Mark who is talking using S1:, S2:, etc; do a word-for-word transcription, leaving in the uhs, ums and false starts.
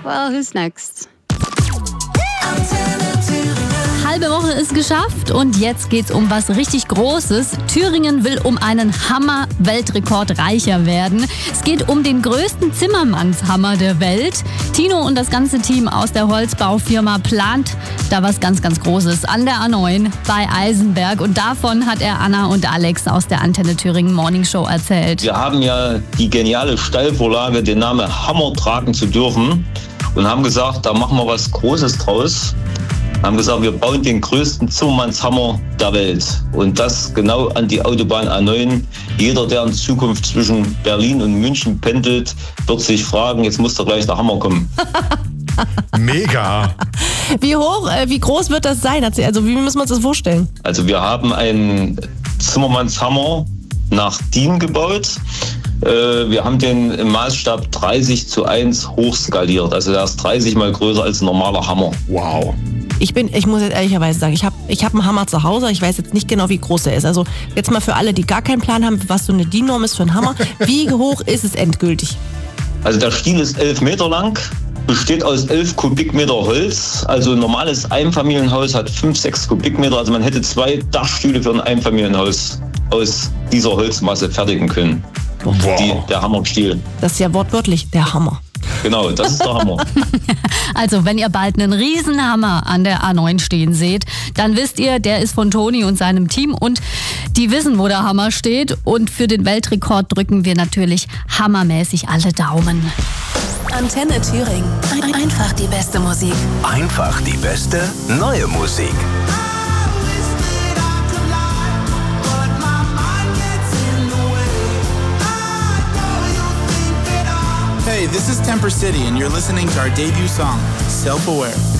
S1: Well, who's next?
S2: Halbe Woche ist geschafft und jetzt geht's um was richtig Großes. Thüringen will um einen Hammer-Weltrekord reicher werden. Es geht um den größten Zimmermannshammer der Welt. Tino und das ganze Team aus der Holzbaufirma plant da was ganz, ganz Großes an der A neun bei Eisenberg. Und davon hat er Anna und Alex aus der Antenne Thüringen Morning Show erzählt.
S3: Wir haben ja die geniale Steilvorlage, den Namen Hammer tragen zu dürfen und haben gesagt, da machen wir was Großes draus. Haben gesagt, wir bauen den größten Zimmermannshammer der Welt. Und das genau an die Autobahn A neun. Jeder, der in Zukunft zwischen Berlin und München pendelt, wird sich fragen, jetzt muss doch gleich der Hammer kommen.
S4: Mega.
S5: Wie hoch, äh, wie groß wird das sein? Also wie müssen wir uns das vorstellen?
S3: Also wir haben einen Zimmermannshammer nach D I N gebaut. Wir haben den im Maßstab dreißig zu eins hochskaliert. Also der ist dreißig mal größer als ein normaler Hammer.
S4: Wow.
S5: Ich bin, ich muss jetzt ehrlicherweise sagen, ich habe ich hab einen Hammer zu Hause, ich weiß jetzt nicht genau, wie groß er ist. Also jetzt mal für alle, die gar keinen Plan haben, was so eine D I N-Norm ist für einen Hammer. Wie hoch ist es endgültig?
S3: Also der Stiel ist elf Meter lang, besteht aus elf Kubikmeter Holz. Also ein normales Einfamilienhaus hat fünf, sechs Kubikmeter. Also man hätte zwei Dachstühle für ein Einfamilienhaus aus dieser Holzmasse fertigen können.
S4: Wow.
S3: Die, der Hammerstiel.
S5: Das ist ja wortwörtlich der Hammer.
S3: Genau, das ist der Hammer.
S2: Also, wenn ihr bald einen Riesenhammer an der A neun stehen seht, dann wisst ihr, der ist von Toni und seinem Team und die wissen, wo der Hammer steht. Und für den Weltrekord drücken wir natürlich hammermäßig alle Daumen.
S6: Antenne Thüringen. Einfach die beste Musik.
S7: Einfach die beste neue Musik.
S8: Hey, this is Temper City, and you're listening to our debut song, Self-Aware.